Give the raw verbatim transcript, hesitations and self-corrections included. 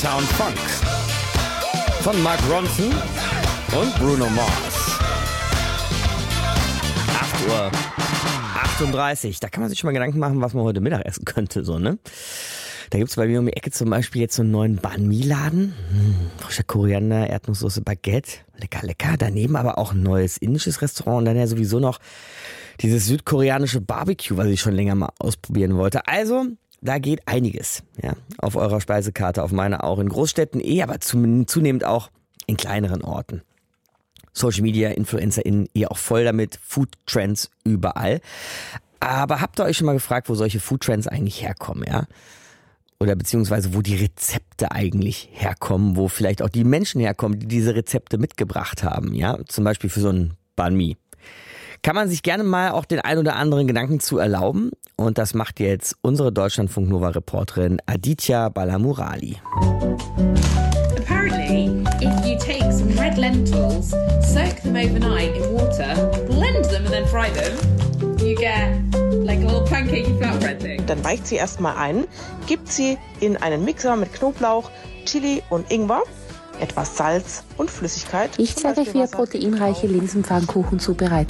Uptown Funk von Mark Ronson und Bruno Mars. acht Uhr achtunddreißig, da kann man sich schon mal Gedanken machen, was man heute Mittag essen könnte, so, ne? Da gibt's bei mir um die Ecke zum Beispiel jetzt so einen neuen Banh Mi-Laden. Hm, frischer Koriander, Erdnusssoße, Baguette. Lecker, lecker. Daneben aber auch ein neues indisches Restaurant und dann ja sowieso noch dieses südkoreanische Barbecue, was ich schon länger mal ausprobieren wollte. Also, da geht einiges, ja, auf eurer Speisekarte, auf meiner auch. In Großstädten eh, aber zunehmend auch in kleineren Orten. Social Media, InfluencerInnen, ihr auch voll damit. Food Trends überall. Aber habt ihr euch schon mal gefragt, wo solche Food Trends eigentlich herkommen, ja? Oder beziehungsweise wo die Rezepte eigentlich herkommen, wo vielleicht auch die Menschen herkommen, die diese Rezepte mitgebracht haben, ja, zum Beispiel für so ein Banh Mi. Kann man sich gerne mal auch den ein oder anderen Gedanken zu erlauben und das macht jetzt unsere Deutschlandfunk-Nova-Reporterin Aditya Balamurali. Apparently, if you take some red lentils, soak them overnight in water, blend them and then fry them, you get like a little pancakey flatbread thing. Dann weicht sie erstmal ein, gibt sie in einen Mixer mit Knoblauch, Chili und Ingwer, etwas Salz und Flüssigkeit. Ich zeige euch, wie ihr proteinreiche Linsenpfannkuchen zubereitet.